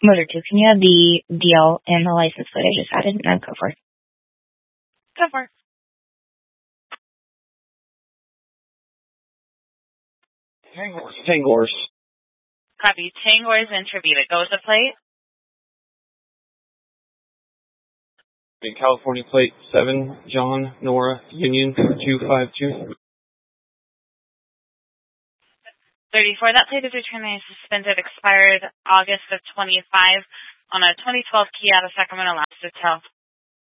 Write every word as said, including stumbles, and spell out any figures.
Motor two, can you have the D L and the license plate I just added? No, go for it. Go for it. Tangors. Tangors. Copy. Tangors and Tribute. Go with the plate. In California plate seven, John, Nora, Union two five two. thirty-four. That plate is returning suspended, expired August of twenty-five on a twenty twelve Kia out of Sacramento Last Hotel.